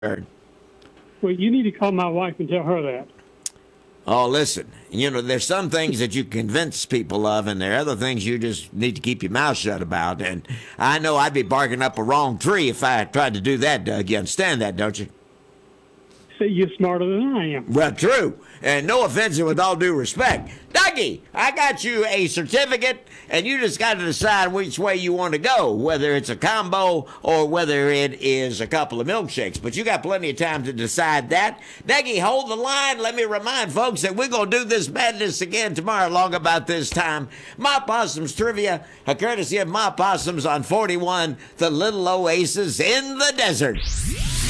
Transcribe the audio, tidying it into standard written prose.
Well, you need to call my wife and tell her that. Oh, listen, there's some things that you convince people of, and there are other things you just need to keep your mouth shut about. And I know I'd be barking up a wrong tree if I tried to do that, Doug. You understand that, don't you? See, you're smarter than I am. Well, true. And no offense, and with all due respect. Dougie, I got you a certificate, and you just got to decide which way you want to go, whether it's a combo or whether it is a couple of milkshakes. But you got plenty of time to decide that. Dougie, hold the line. Let me remind folks that we're going to do this madness again tomorrow along about this time. My Possums Trivia, a courtesy of My Possums on 41, the Little Oasis in the Desert.